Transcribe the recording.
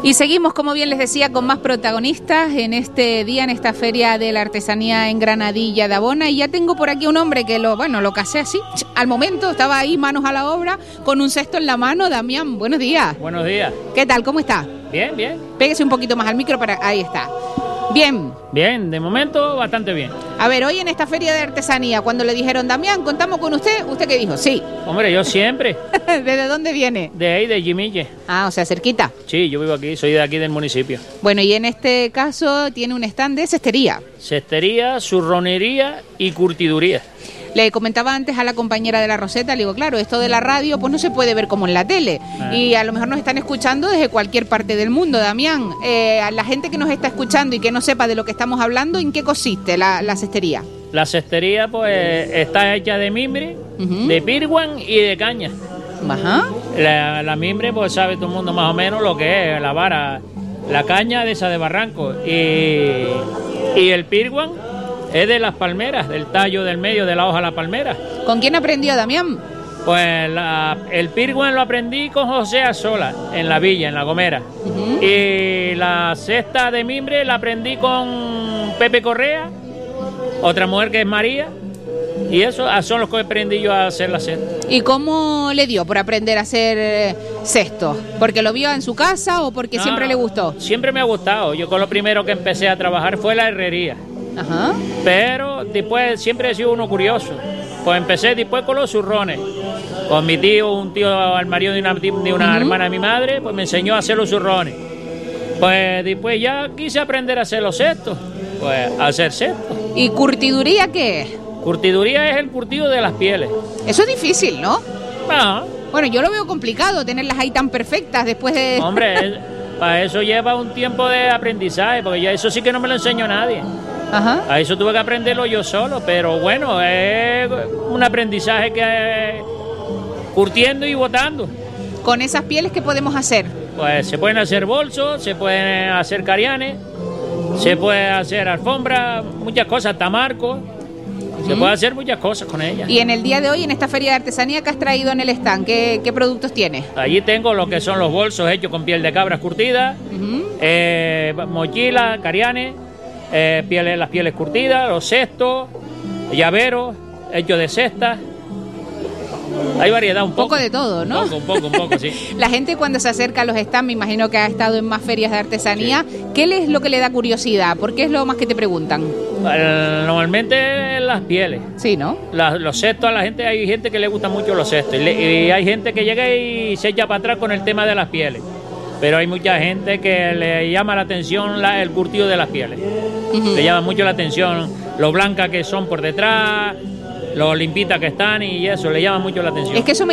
Y seguimos, como bien les decía, con más protagonistas en este día, en esta Feria de la Artesanía en Granadilla de Abona. Y ya tengo por aquí un hombre que lo casé así, al momento, estaba ahí, manos a la obra, con un cesto en la mano. Damián, buenos días. Buenos días. ¿Qué tal? ¿Cómo está? Bien, bien. Pégese un poquito más al micro para... Ahí está. Bien. Bien, de momento bastante bien. A ver, hoy en esta Feria de Artesanía, cuando le dijeron, Damián, ¿contamos con usted? ¿Usted qué dijo? Sí. Hombre, yo siempre. ¿Desde dónde viene? De ahí, de Jimille. Ah, o sea, cerquita. Sí, yo vivo aquí, soy de aquí del municipio. Bueno, y en este caso tiene un stand de cestería. Cestería, zurronería y curtiduría. Le comentaba antes a la compañera de la Roseta, le digo, claro, esto de la radio pues no se puede ver como en la tele. Y a lo mejor nos están escuchando desde cualquier parte del mundo, Damián. A la gente que nos está escuchando y que no sepa de lo que estamos hablando, ¿en qué consiste la cestería? La cestería pues está hecha de mimbre, de pirguán y de caña. Ajá. La mimbre pues sabe todo el mundo más o menos lo que es, la vara, la caña de esa de barranco. Y el pirguán es de las palmeras, del tallo del medio de la hoja de la palmera. ¿Con quién aprendió, Damián? Pues el pirguán lo aprendí con José Asola, en la villa, en La Gomera. Y la cesta de mimbre la aprendí con Pepe Correa, otra mujer que es María. Y eso son los que aprendí yo a hacer la cesta. ¿Y cómo le dio por aprender a hacer cestos? ¿Porque lo vio en su casa o porque siempre le gustó? Siempre me ha gustado. Yo con lo primero que empecé a trabajar fue la herrería. Ajá. Pero después siempre he sido uno curioso. Pues empecé después con los zurrones. Con mi tío, un tío al marido de una hermana de mi madre, pues me enseñó a hacer los zurrones. Pues después ya quise aprender a hacer los cestos. Pues a hacer cestos. ¿Y curtiduría qué es? Curtiduría es el curtido de las pieles. Eso es difícil, ¿no? No. Bueno, yo lo veo complicado tenerlas ahí tan perfectas después de... Hombre, para eso lleva un tiempo de aprendizaje, porque ya eso sí que no me lo enseñó nadie. Ajá. A eso tuve que aprenderlo yo solo, pero bueno, es un aprendizaje que curtiendo y botando. ¿Con esas pieles qué podemos hacer? Pues se pueden hacer bolsos, se pueden hacer carianes, se puede hacer alfombra, muchas cosas, tamarcos. Se puede hacer muchas cosas con ellas. Y en el día de hoy, en esta Feria de Artesanía que has traído en el stand, ¿qué productos tienes? Allí tengo lo que son los bolsos hechos con piel de cabras curtidas, mochilas, carianes, las pieles curtidas, los cestos, llaveros hechos de cestas. Hay variedad, un poco de todo, ¿no? Un poco, sí. La gente cuando se acerca a los stands, me imagino que ha estado en más ferias de artesanía, sí. ¿Qué es lo que le da curiosidad? ¿Por qué es lo más que te preguntan? Normalmente las pieles. Sí, ¿no? Los cestos, hay gente que le gusta mucho los cestos y hay gente que llega y se echa para atrás con el tema de las pieles. Pero hay mucha gente que le llama la atención el curtido de las pieles. Le llama mucho la atención lo blancas que son por detrás, lo limpitas que están y eso le llama mucho la atención. Es que eso me